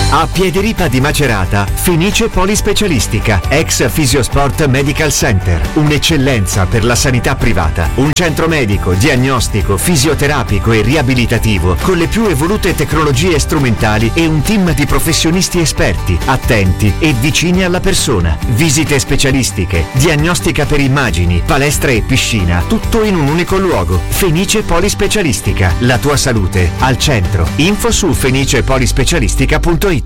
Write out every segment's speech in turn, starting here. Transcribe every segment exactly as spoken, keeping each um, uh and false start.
A Piediripa di Macerata, Fenice Polispecialistica, ex Fisiosport Medical Center, un'eccellenza per la sanità privata, un centro medico, diagnostico, fisioterapico e riabilitativo con le più evolute tecnologie strumentali e un team di professionisti esperti, attenti e vicini alla persona. Visite specialistiche, diagnostica per immagini, palestra e piscina, tutto in un unico luogo. Fenice Polispecialistica, la tua salute al centro. Info su fenice polispecialistica punto it.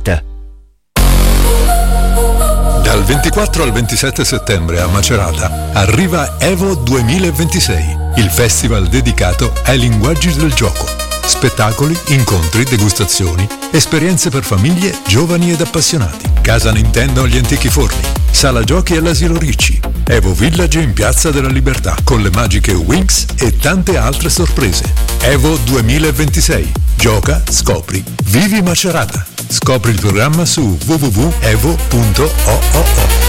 Dal ventiquattro al ventisette settembre a Macerata arriva Evo duemilaventisei, il festival dedicato ai linguaggi del gioco. Spettacoli, incontri, degustazioni, esperienze per famiglie, giovani ed appassionati. Casa Nintendo agli Antichi Forni, Sala Giochi all'Asilo Ricci, Evo Village in Piazza della Libertà con le magiche Winx e tante altre sorprese. Evo duemilaventisei. Gioca, scopri, vivi Macerata. Scopri il programma su w w w punto evo punto org.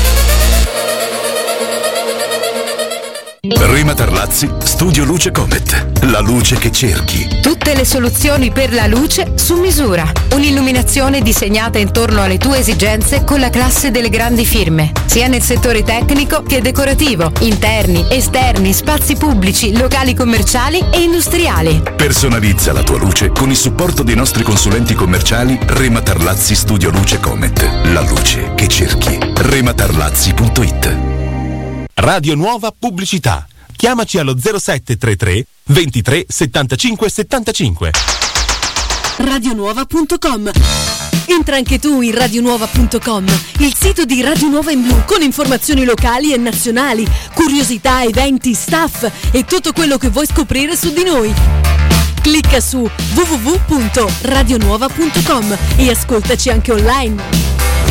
Rema Tarlazzi, Studio Luce Comet. La luce che cerchi. Tutte le soluzioni per la luce su misura. Un'illuminazione disegnata intorno alle tue esigenze con la classe delle grandi firme, sia nel settore tecnico che decorativo, interni, esterni, spazi pubblici, locali commerciali e industriali. Personalizza la tua luce con il supporto dei nostri consulenti commerciali Rema Tarlazzi Studio Luce Comet. La luce che cerchi. rema tarlazzi punto it. Radio Nuova Pubblicità. Chiamaci allo zero sette tre tre ventitré settantacinque settantacinque. radionuova punto com. Entra anche tu in radionuova punto com, il sito di Radio Nuova in Blu con informazioni locali e nazionali, curiosità, eventi, staff e tutto quello che vuoi scoprire su di noi. Clicca su w w w punto radionuova punto com e ascoltaci anche online.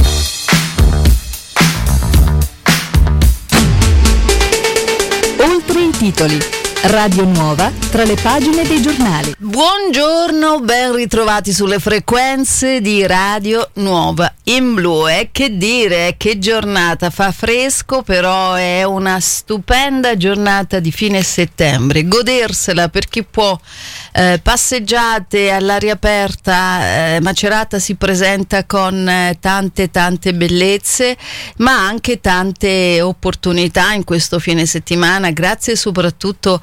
Oltre i titoli. Radio Nuova tra le pagine dei giornali. Buongiorno, ben ritrovati sulle frequenze di Radio Nuova in Blu. E che dire, che giornata, fa fresco, però è una stupenda giornata di fine settembre. Godersela per chi può. Eh, passeggiate all'aria aperta, eh, Macerata si presenta con eh, tante tante bellezze, ma anche tante opportunità in questo fine settimana, grazie soprattutto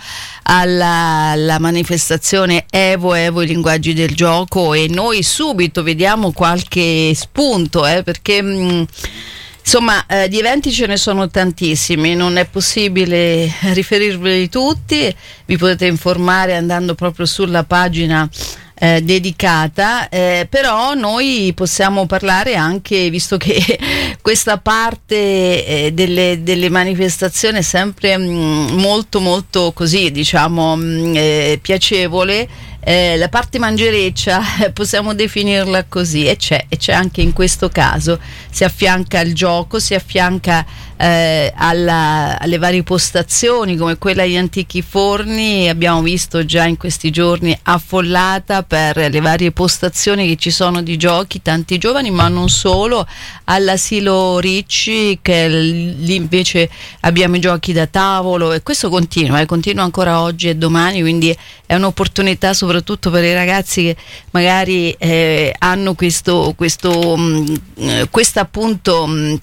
alla, alla manifestazione Evo, Evo i linguaggi del gioco, e noi subito vediamo qualche spunto, eh, perché mh, insomma eh, di eventi ce ne sono tantissimi, non è possibile riferirveli tutti, vi potete informare andando proprio sulla pagina Eh, dedicata, eh, però noi possiamo parlare anche, visto che questa parte eh, delle, delle manifestazioni è sempre mh, molto molto così, diciamo mh, eh, piacevole, eh, la parte mangereccia possiamo definirla così, e c'è, e c'è anche in questo caso, si affianca al gioco, si affianca eh, alla, alle varie postazioni come quella agli Antichi Forni, abbiamo visto già in questi giorni affollata per le varie postazioni che ci sono di giochi, tanti giovani, ma non solo, all'Asilo Ricci, che lì invece abbiamo i giochi da tavolo, e questo continua, eh, continua ancora oggi e domani, quindi è un'opportunità soprattutto per i ragazzi che magari eh, hanno questo questo mh, questo appunto mh,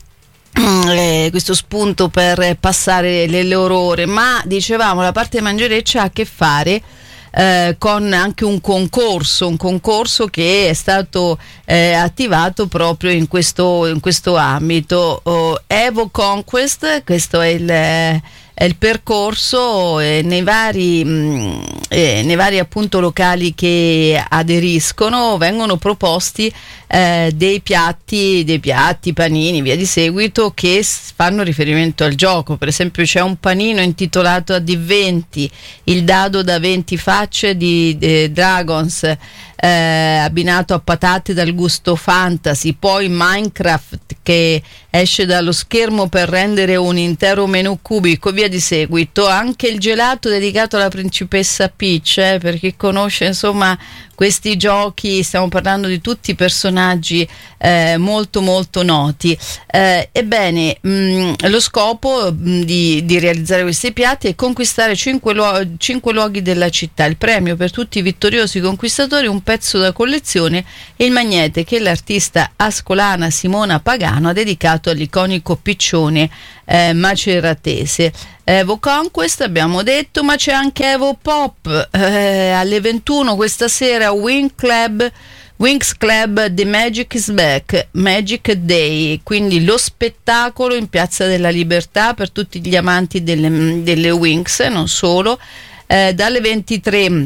Eh, questo spunto per passare le loro ore. Ma dicevamo, la parte mangereccia ha a che fare eh, con anche un concorso un concorso che è stato eh, attivato proprio in questo in questo ambito. oh, Evo Conquest, questo è il è il percorso, eh, nei vari mh, eh, nei vari appunto locali che aderiscono vengono proposti eh, dei piatti dei piatti panini, via di seguito, che fanno riferimento al gioco. Per esempio c'è un panino intitolato a D venti, il dado da venti facce di eh, Dragons, eh, abbinato a patate dal gusto fantasy, poi Minecraft che esce dallo schermo per rendere un intero menù cubico, via di seguito. Anche il gelato dedicato alla principessa Peach, eh, per chi conosce insomma questi giochi, stiamo parlando di tutti i personaggi eh, molto molto noti. Eh, ebbene, mh, lo scopo mh, di, di realizzare questi piatti è conquistare cinque, luog- cinque luoghi della città. Il premio per tutti i vittoriosi conquistatori, un pezzo da collezione è il magnete che l'artista ascolana Simona Pagano ha dedicato all'iconico piccione eh, maceratese. Evo Conquest abbiamo detto, ma c'è anche Evo Pop eh, alle ventuno questa sera, Wing Club Wings Club, The Magic is Back, Magic Day, quindi lo spettacolo in Piazza della Libertà per tutti gli amanti delle, delle Wings, non solo, eh, dalle ventitré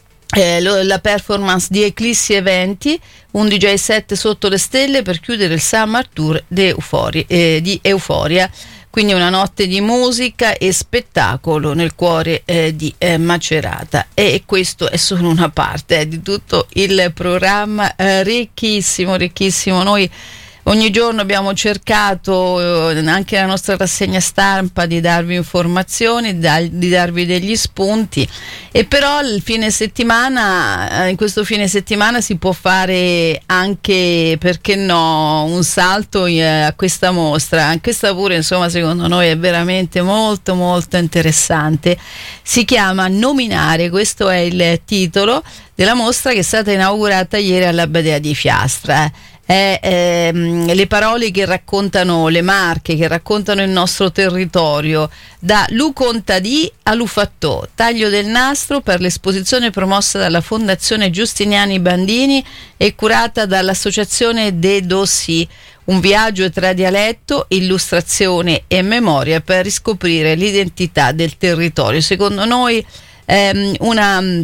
eh, lo, la performance di Eclissi Eventi, un D J set sotto le stelle per chiudere il Summer Tour di Euphoria, eh, di Euphoria. Quindi una notte di musica e spettacolo nel cuore eh, di eh, Macerata, e questo è solo una parte eh, di tutto il programma eh, ricchissimo, ricchissimo. Noi ogni giorno abbiamo cercato, eh, anche nella nostra rassegna stampa, di darvi informazioni, da, di darvi degli spunti, e però il fine settimana, eh, in questo fine settimana si può fare anche, perché no, un salto eh, a questa mostra. Anche questa pure, insomma, secondo noi è veramente molto molto interessante. Si chiama Nominare, questo è il titolo della mostra che è stata inaugurata ieri alla Badia di Fiastra. Eh. È, ehm, le parole che raccontano le Marche, che raccontano il nostro territorio, da Lu Contadì a Lu Fattò, taglio del nastro per l'esposizione promossa dalla Fondazione Giustiniani Bandini e curata dall'associazione De Dossi. Un viaggio tra dialetto, illustrazione e memoria per riscoprire l'identità del territorio. Secondo noi ehm, una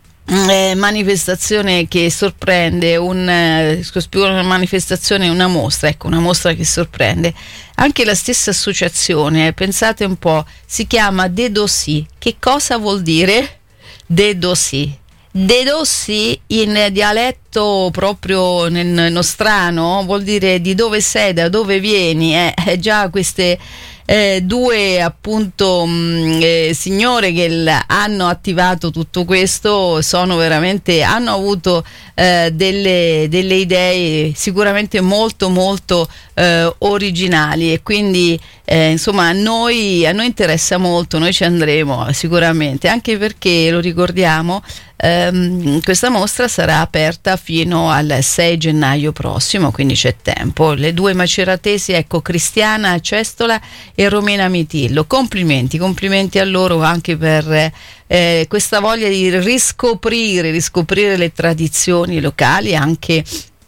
Eh, manifestazione che sorprende, un, eh, una manifestazione, una mostra, ecco, una mostra che sorprende. Anche la stessa associazione, pensate un po', si chiama De Dossi. Che cosa vuol dire De Dossi? De Dossi in dialetto proprio nel nostrano vuol dire di dove sei, da dove vieni. Eh, eh, già queste Eh, due appunto mh, eh, signore che l- hanno attivato tutto questo sono veramente, hanno avuto eh, delle, delle idee sicuramente molto molto eh, originali, e quindi eh, insomma a noi, a noi interessa molto, noi ci andremo sicuramente, anche perché lo ricordiamo, ehm, questa mostra sarà aperta fino al sei gennaio prossimo, quindi c'è tempo. Le due maceratesi, ecco, Cristiana Cestola e Romina Mitillo, complimenti, complimenti a loro anche per eh, questa voglia di riscoprire, riscoprire le tradizioni locali, anche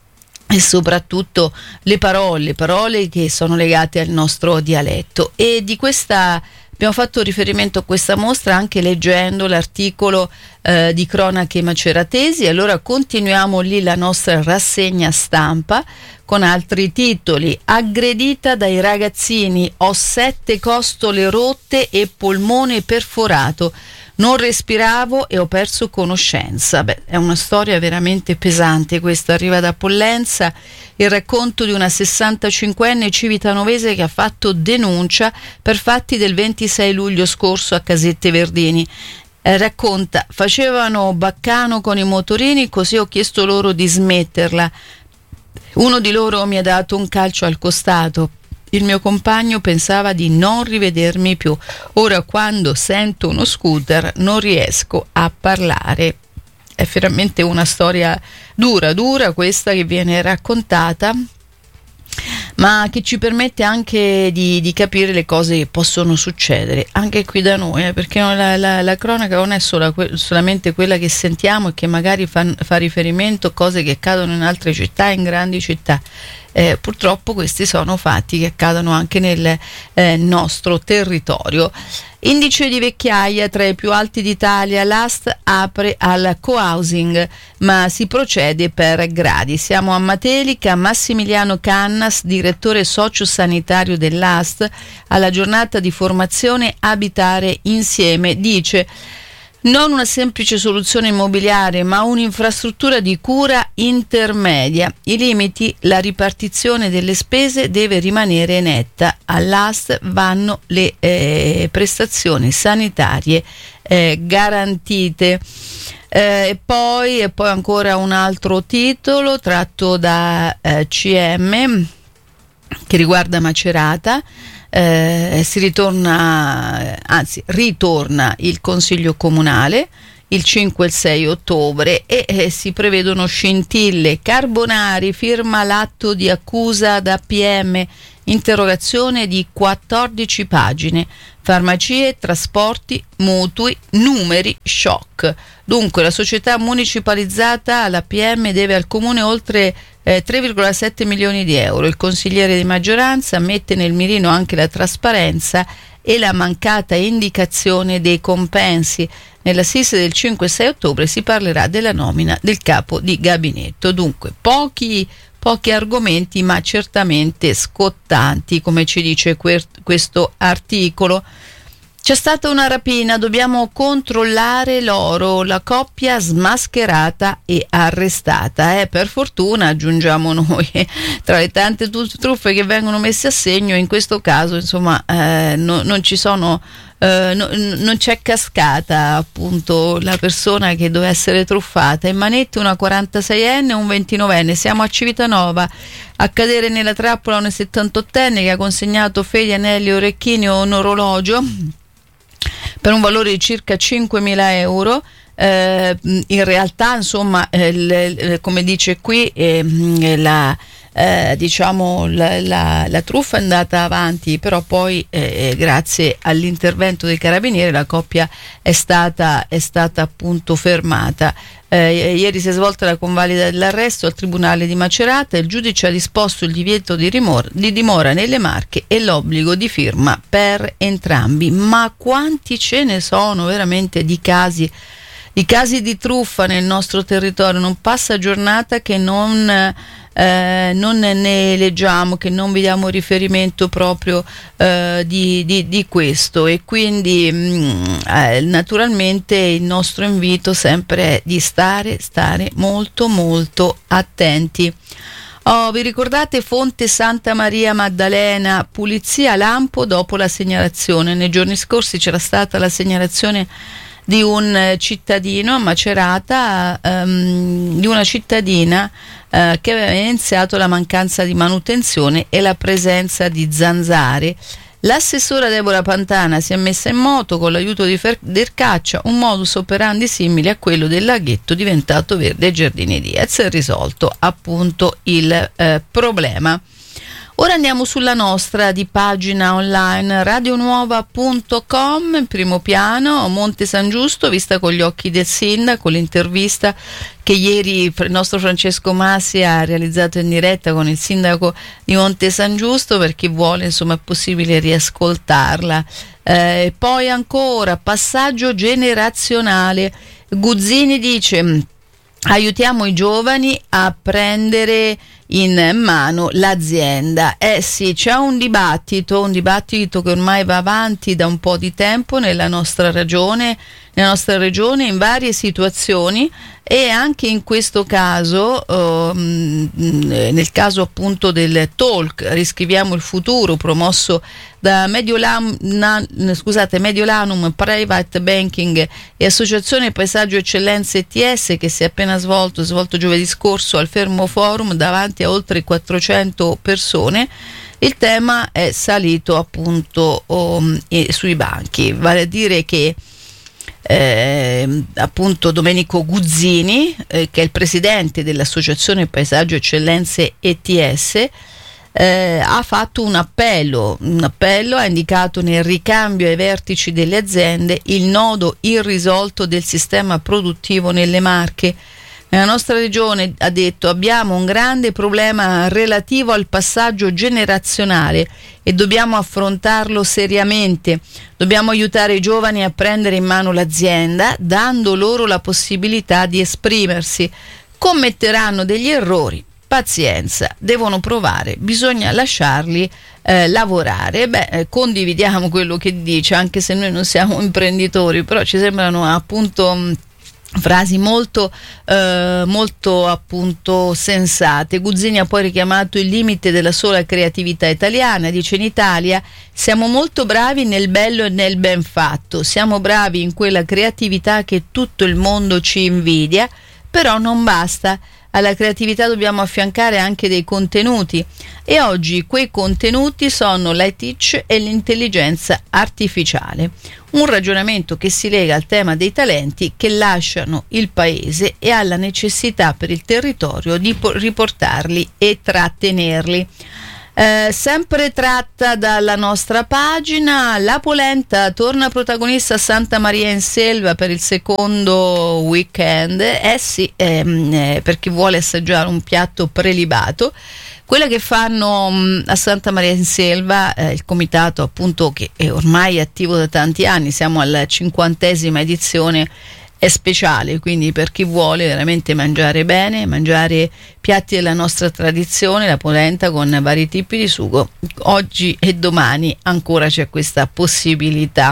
e soprattutto le parole, le parole che sono legate al nostro dialetto. E di questa abbiamo fatto riferimento a questa mostra anche leggendo l'articolo eh, di Cronache Maceratesi. Allora continuiamo lì la nostra rassegna stampa con altri titoli. Aggredita dai ragazzini, ho sette costole rotte e polmone perforato. Non respiravo e ho perso conoscenza. Beh, è una storia veramente pesante questa, arriva da Pollenza, il racconto di una sessantacinquenne civitanovese che ha fatto denuncia per fatti del ventisei luglio scorso a Casette Verdini. Eh, racconta, facevano baccano con i motorini, così ho chiesto loro di smetterla. Uno di loro mi ha dato un calcio al costato. Il mio compagno pensava di non rivedermi più. Ora quando sento uno scooter non riesco a parlare. È veramente una storia dura, dura questa che viene raccontata, ma che ci permette anche di, di capire le cose che possono succedere anche qui da noi, eh, perché la, la, la cronaca non è sola, solamente quella che sentiamo e che magari fa, fa riferimento a cose che accadono in altre città, in grandi città. Eh, purtroppo questi sono fatti che accadono anche nel eh, nostro territorio. Indice di vecchiaia tra i più alti d'Italia, l'A S T apre al co-housing, ma si procede per gradi. Siamo a Matelica, Massimiliano Cannas, direttore sociosanitario dell'A S T, alla giornata di formazione Abitare Insieme, dice: non una semplice soluzione immobiliare, ma un'infrastruttura di cura intermedia. I limiti, la ripartizione delle spese deve rimanere netta. All'A S T vanno le eh, prestazioni sanitarie eh, garantite. Eh, e, poi, e poi ancora un altro titolo tratto da eh, C M che riguarda Macerata. Eh, si ritorna, anzi ritorna il Consiglio Comunale, il cinque e il sei ottobre e eh, si prevedono scintille. Carbonari firma l'atto di accusa da P M, interrogazione di quattordici pagine, farmacie, trasporti, mutui, numeri, shock. Dunque la società municipalizzata, la P M, deve al comune oltre eh, tre virgola sette milioni di euro. Il consigliere di maggioranza mette nel mirino anche la trasparenza e la mancata indicazione dei compensi. Nella S I S del cinque e sei ottobre si parlerà della nomina del capo di gabinetto. Dunque pochi Pochi argomenti, ma certamente scottanti, come ci dice que- questo articolo. C'è stata una rapina, dobbiamo controllare l'oro, la coppia smascherata e arrestata. Eh, per fortuna, aggiungiamo noi, tra le tante truffe che vengono messe a segno, in questo caso insomma eh, no, non ci sono... Uh, no, non c'è cascata appunto la persona che doveva essere truffata. In manette una quarantaseienne e un ventinovenne. Siamo a Civitanova. A cadere nella trappola una settantottenne che ha consegnato fedi, anelli, orecchini o un orologio per un valore di circa cinquemila euro. Uh, in realtà insomma eh, l, come dice qui eh, la Eh, diciamo la, la, la truffa è andata avanti, però poi eh, grazie all'intervento dei carabinieri la coppia è stata, è stata appunto fermata. Eh, ieri si è svolta la convalida dell'arresto al Tribunale di Macerata. Il giudice ha disposto il divieto di, rimor- di dimora nelle Marche e l'obbligo di firma per entrambi. Ma quanti ce ne sono veramente di casi di casi di truffa nel nostro territorio? Non passa giornata che non Eh, non ne leggiamo, che non vi diamo riferimento proprio eh, di, di, di questo, e quindi mh, eh, naturalmente il nostro invito sempre è di stare, stare molto molto attenti. Oh, vi ricordate Fonte Santa Maria Maddalena, pulizia lampo dopo la segnalazione? Nei giorni scorsi c'era stata la segnalazione di un cittadino a Macerata, um, di una cittadina uh, che aveva evidenziato la mancanza di manutenzione e la presenza di zanzare. L'assessora Deborah Pantana si è messa in moto con l'aiuto di Fer- del Caccia, un modus operandi simile a quello del laghetto diventato verde ai giardini Diaz, e risolto appunto il eh, problema. Ora andiamo sulla nostra di pagina online radionuova punto com. In primo piano Monte San Giusto vista con gli occhi del sindaco, l'intervista che ieri il nostro Francesco Massi ha realizzato in diretta con il sindaco di Monte San Giusto. Per chi vuole insomma è possibile riascoltarla. Eh, poi ancora passaggio generazionale. Guzzini dice: aiutiamo i giovani a prendere in mano l'azienda. Eh sì, c'è un dibattito, un dibattito che ormai va avanti da un po' di tempo nella nostra regione, nella nostra regione in varie situazioni, e anche in questo caso, uh, nel caso appunto del Talk Riscriviamo il futuro, promosso da Mediolanum, scusate, Mediolanum Private Banking e Associazione Paesaggio Eccellenze E T S, che si è appena svolto, svolto giovedì scorso al Fermo Forum davanti a oltre quattrocento persone. Il tema è salito appunto um, sui banchi, vale a dire che Eh, appunto Domenico Guzzini, eh, che è il presidente dell'Associazione Paesaggio Eccellenze E T S, eh, ha fatto un appello, un appello, ha indicato nel ricambio ai vertici delle aziende il nodo irrisolto del sistema produttivo nelle Marche. Nella nostra regione, ha detto, abbiamo un grande problema relativo al passaggio generazionale e dobbiamo affrontarlo seriamente. Dobbiamo aiutare i giovani a prendere in mano l'azienda, dando loro la possibilità di esprimersi. Commetteranno degli errori, pazienza, devono provare, bisogna lasciarli eh, lavorare. Beh, eh, condividiamo quello che dice, anche se noi non siamo imprenditori, però ci sembrano appunto mh, frasi molto eh, molto appunto sensate. Guzzini ha poi richiamato il limite della sola creatività italiana. Dice: in Italia siamo molto bravi nel bello e nel ben fatto, siamo bravi in quella creatività che tutto il mondo ci invidia, però non basta. alla creatività dobbiamo affiancare anche dei contenuti, e oggi quei contenuti sono l'I T C e l'intelligenza artificiale. Un ragionamento che si lega al tema dei talenti che lasciano il paese e alla necessità per il territorio di po- riportarli e trattenerli. Eh, sempre tratta dalla nostra pagina, la polenta torna protagonista a Santa Maria in Selva per il secondo weekend. Eh sì, ehm, eh, per chi vuole assaggiare un piatto prelibato. Quella che fanno mh, a Santa Maria in Selva, eh, il comitato appunto che è ormai attivo da tanti anni, siamo alla cinquantesima edizione, è speciale, quindi per chi vuole veramente mangiare bene, mangiare piatti della nostra tradizione, la polenta con vari tipi di sugo, oggi e domani ancora c'è questa possibilità.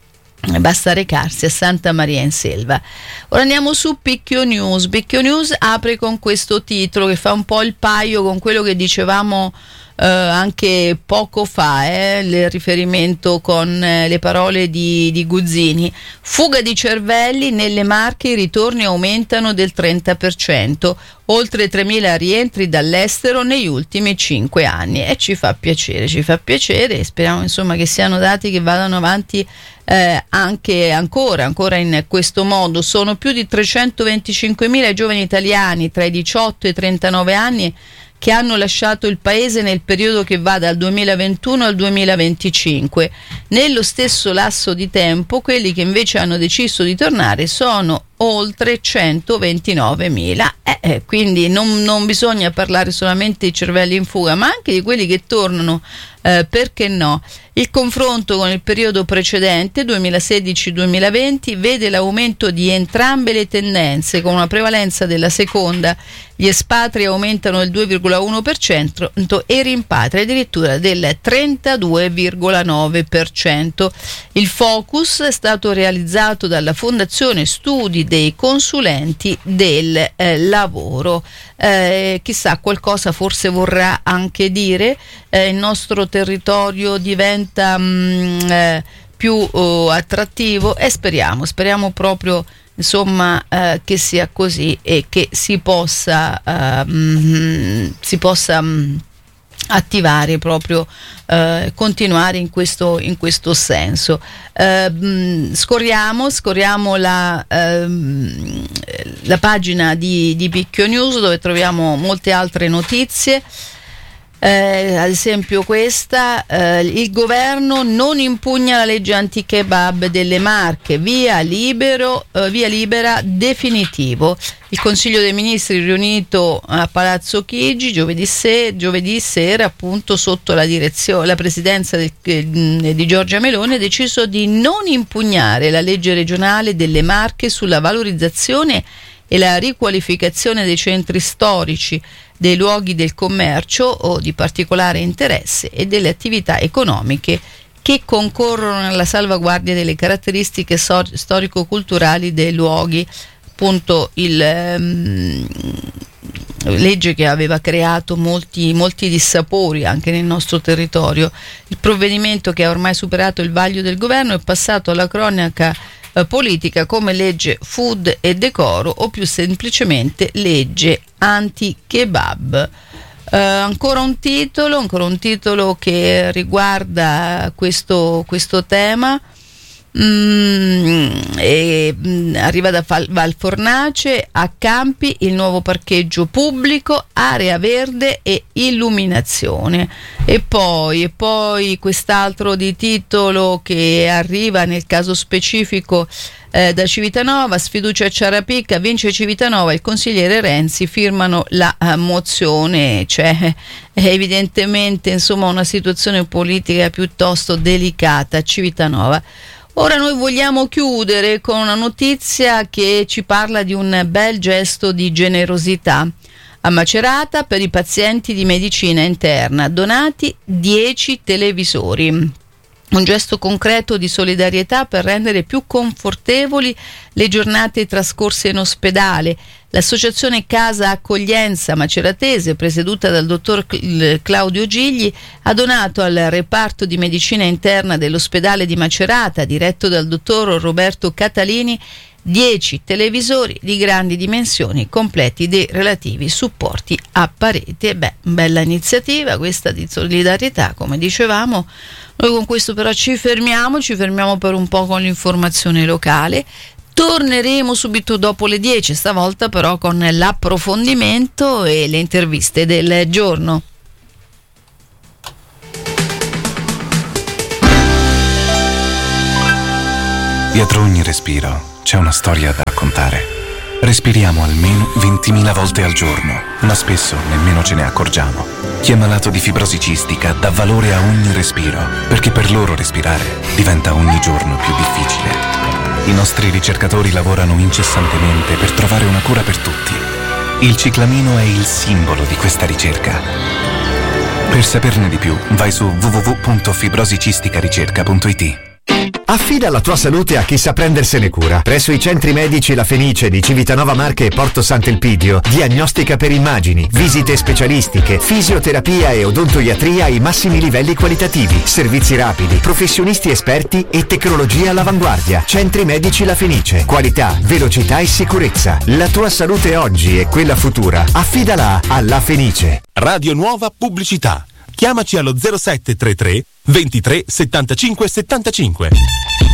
Basta recarsi a Santa Maria in Selva. Ora andiamo su Picchio News. Picchio News apre con questo titolo che fa un po' il paio con quello che dicevamo eh, anche poco fa, eh, il riferimento con eh, le parole di, di Guzzini. Fuga di cervelli, nelle Marche i ritorni aumentano del trenta per cento, oltre tremila rientri dall'estero negli ultimi cinque anni, e ci fa piacere, ci fa piacere e speriamo insomma che siano dati che vadano avanti eh, anche ancora, ancora in questo modo. Sono più di trecentoventicinquemila i giovani italiani tra i diciotto e i trentanove anni che hanno lasciato il paese nel periodo che va dal duemilaventuno al duemilaventicinque. Nello stesso lasso di tempo, quelli che invece hanno deciso di tornare sono oltre centoventinovemila. Eh, eh, quindi non, non bisogna parlare solamente di cervelli in fuga, ma anche di quelli che tornano, eh, perché no? Il confronto con il periodo precedente, duemilasedici duemilaventi, vede l'aumento di entrambe le tendenze, con una prevalenza della seconda. Gli espatri aumentano del due virgola uno per cento e i rimpatri addirittura del trentadue virgola nove per cento. Il focus è stato realizzato dalla Fondazione Studi dei Consulenti del eh, Lavoro. Eh, chissà, qualcosa forse vorrà anche dire. Eh, il nostro territorio diventa mh, eh, più uh, attrattivo, e speriamo, speriamo proprio insomma eh, che sia così e che si possa uh, mh, si possa mh, attivare proprio, eh, continuare in questo, in questo senso. Eh, mh, scorriamo, scorriamo la, ehm, la pagina di, di Picchio News, dove troviamo molte altre notizie. Eh, ad esempio questa, eh, il governo non impugna la legge anti-kebab delle Marche, via, libero, eh, via libera definitivo. Il Consiglio dei Ministri riunito a Palazzo Chigi giovedì, se, giovedì sera, appunto sotto la direzione, la presidenza del, eh, di Giorgia Meloni, ha deciso di non impugnare la legge regionale delle Marche sulla valorizzazione e la riqualificazione dei centri storici, dei luoghi del commercio o di particolare interesse e delle attività economiche che concorrono alla salvaguardia delle caratteristiche so- storico-culturali dei luoghi. Appunto il um, legge che aveva creato molti, molti dissapori anche nel nostro territorio. Il provvedimento, che ha ormai superato il vaglio del governo, è passato alla cronaca politica come legge food e decoro, o più semplicemente legge anti-kebab. Uh, ancora un titolo, ancora un titolo che riguarda questo, questo tema. Mm, e, mm, arriva da Fal- Valfornace, a Campi il nuovo parcheggio pubblico, area verde e illuminazione. E poi, e poi quest'altro di titolo che arriva nel caso specifico eh, da Civitanova: sfiducia a Ciarapicca, vince Civitanova, il consigliere Renzi firmano la uh, mozione. C'è è evidentemente insomma una situazione politica piuttosto delicata a Civitanova. Ora noi vogliamo chiudere con una notizia che ci parla di un bel gesto di generosità. A Macerata, per i pazienti di medicina interna, donati dieci televisori. Un gesto concreto di solidarietà per rendere più confortevoli le giornate trascorse in ospedale. L'associazione Casa Accoglienza Maceratese, presieduta dal dottor Claudio Gigli, ha donato al reparto di medicina interna dell'ospedale di Macerata, diretto dal dottor Roberto Catalini, dieci televisori di grandi dimensioni completi dei relativi supporti a parete. Beh, bella iniziativa questa di solidarietà, come dicevamo. Noi con questo però ci fermiamo, ci fermiamo per un po' con l'informazione locale. Torneremo subito dopo le dieci, stavolta però con l'approfondimento e le interviste del giorno. Dietro ogni respiro c'è una storia da raccontare. Respiriamo almeno ventimila volte al giorno, ma spesso nemmeno ce ne accorgiamo. Chi è malato di fibrosi cistica dà valore a ogni respiro, perché per loro respirare diventa ogni giorno più difficile. I nostri ricercatori lavorano incessantemente per trovare una cura per tutti. Il ciclamino è il simbolo di questa ricerca. Per saperne di più, vai su w w w punto fibrosicisticaricerca punto i t. Affida la tua salute a chi sa prendersene cura. Presso i centri medici La Fenice di Civitanova Marche e Porto Sant'Elpidio, diagnostica per immagini, visite specialistiche, fisioterapia e odontoiatria ai massimi livelli qualitativi, servizi rapidi, professionisti esperti e tecnologia all'avanguardia. Centri medici La Fenice, qualità, velocità e sicurezza. La tua salute oggi e quella futura, affidala a La Fenice. Radio Nuova Pubblicità. Chiamaci allo zero sette tre tre ventitré settantacinque settantacinque.